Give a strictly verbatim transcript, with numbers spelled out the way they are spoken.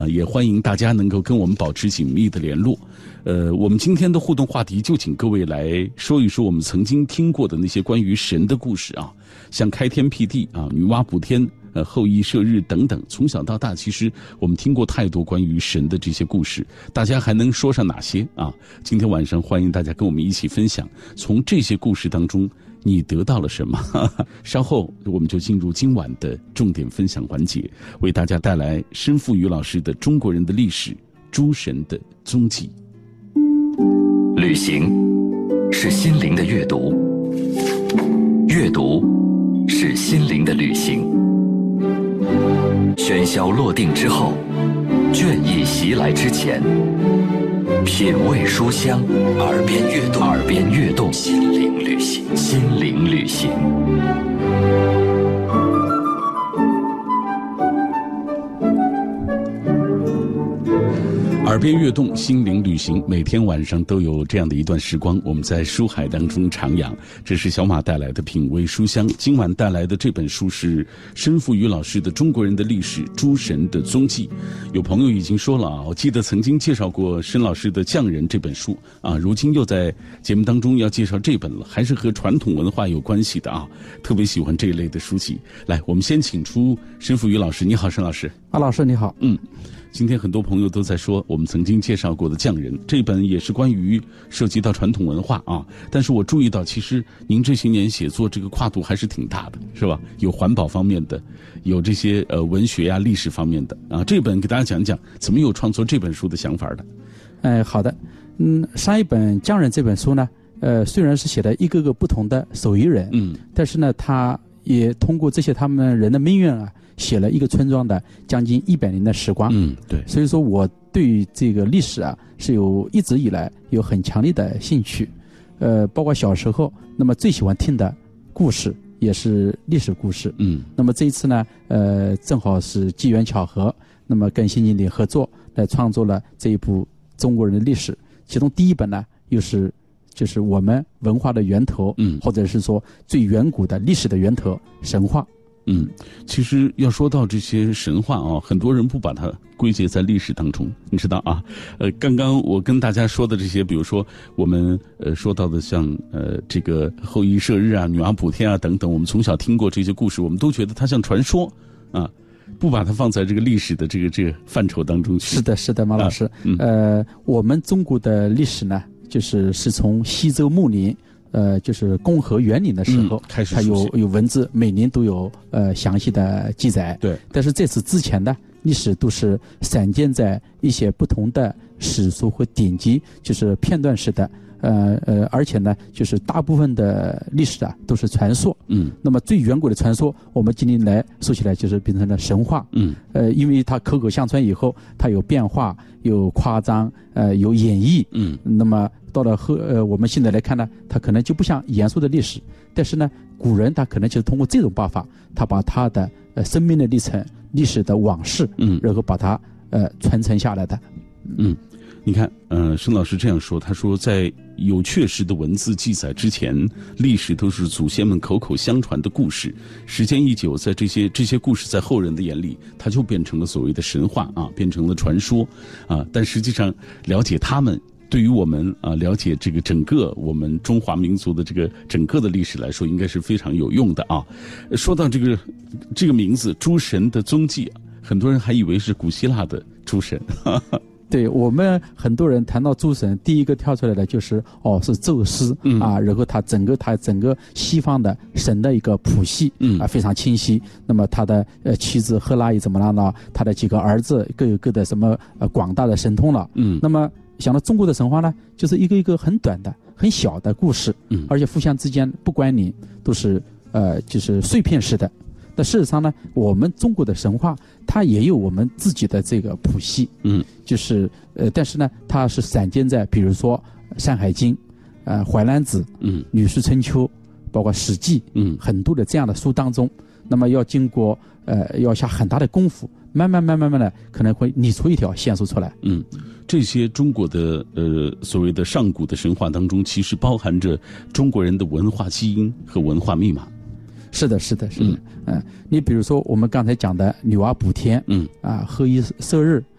呃，也欢迎大家能够跟我们保持紧密的联络。呃，我们今天的互动话题就请各位来说一说我们曾经听过的那些关于神的故事啊，像开天辟地啊、女娲补天、呃后羿射日等等。从小到大，其实我们听过太多关于神的这些故事，大家还能说上哪些啊？今天晚上欢迎大家跟我们一起分享，从这些故事当中你得到了什么？稍后我们就进入今晚的重点分享环节，为大家带来申富宇老师的《中国人的历史：诸神的踪迹》。 旅行是心灵的阅读，阅读是心灵的旅行。喧嚣落定之后，倦意袭来之前，品味书香，耳边跃动，耳边跃动，心灵旅行，心灵旅行。 耳边跃动，心灵旅行，每天晚上都有这样的一段时光，我们在书海当中徜徉。这是小马带来的品味书香。今晚带来的这本书是申富宇老师的《中国人的历史：诸神的踪迹》。有朋友已经说了啊，我记得曾经介绍过申老师的《匠人》这本书啊，如今又在节目当中要介绍这本了，还是和传统文化有关系的啊，特别喜欢这一类的书籍。来，我们先请出申富宇老师。你好，申老师。 啊，老师你好。 嗯。今天很多朋友都在说我们曾经介绍过的《匠人》这本也是关于涉及到传统文化啊，但是我注意到其实您这些年写作这个跨度还是挺大的，是吧？有环保方面的，有这些呃文学呀、历史方面的啊。这本给大家讲讲怎么有创作这本书的想法的。 哎，好的。嗯，上一本《匠人》这本书呢，呃，虽然是写的一个个不同的手艺人，嗯，但是呢，他也通过这些他们人的命运啊，写了一个村庄的将近一百年的时光。嗯，对。所以说我对于这个历史啊是有一直以来有很强烈的兴趣，呃，包括小时候，那么最喜欢听的故事也是历史故事。嗯，那么这一次呢，呃，正好是机缘巧合，那么跟新经理合作来创作了这一部中国人的历史，其中第一本呢又是就是我们文化的源头，嗯，或者是说最远古的历史的源头神话。 嗯，其实要说到这些神话啊，很多人不把它归结在历史当中，你知道啊？呃，刚刚我跟大家说的这些，比如说我们呃说到的像呃这个后羿射日啊、女娲补天啊等等，我们从小听过这些故事，我们都觉得它像传说啊，不把它放在这个历史的这个这个范畴当中去。 是的，是的，马老师。啊嗯、呃，我们中国的历史呢，就是是从西周末年。呃，就是共和元年的时候，嗯、开始它有有文字，每年都有呃详细的记载。对，但是在此之前的历史都是散见在一些不同的史书和典籍，就是片段式的。呃呃，而且呢，就是大部分的历史啊都是传说。嗯，那么最远古的传说，我们今天来说起来就是变成了神话。嗯，呃，因为它口口相传以后，它有变化，有夸张，呃，有演绎。嗯，那么到了后呃，我们现在来看呢，它可能就不像严肃的历史，但是呢，古人他可能就是通过这种办法，他把他的呃生命的历程、历史的往事，嗯，然后把它呃传承下来的。 嗯。你看，呃，申老师这样说，他说，在有确实的文字记载之前，历史都是祖先们口口相传的故事。时间一久，在这些这些故事在后人的眼里，它就变成了所谓的神话啊，变成了传说啊。但实际上，了解他们，对于我们啊，了解这个整个我们中华民族的这个整个的历史来说，应该是非常有用的啊。说到这个这个名字“诸神的踪迹”，很多人还以为是古希腊的诸神。哈哈。 对，我们很多人谈到诸神，第一个跳出来的就是哦是宙斯、嗯、啊，然后他整个他整个西方的神的一个谱系，嗯啊非常清晰。那么他的呃妻子赫拉也怎么了呢？他的几个儿子各有各的什么呃广大的神通了，嗯。那么想到中国的神话呢，就是一个一个很短的、很小的故事，嗯，而且互相之间不关联，都是呃就是碎片式的。那事实上呢，我们中国的神话它也有我们自己的这个谱系，嗯，就是呃，但是呢，它是散见在比如说《山海经》、呃《淮南子》、嗯，《吕氏春秋》，包括《史记》，嗯，很多的这样的书当中，那么要经过呃要下很大的功夫，慢慢慢慢慢的可能会拟出一条线索出来， 嗯。这些中国的呃所谓的上古的神话当中，其实包含着中国人的文化基因和文化密码。 是的，是的，是的，嗯、呃，你比如说我们刚才讲的女娲补天，嗯，啊，后羿射日，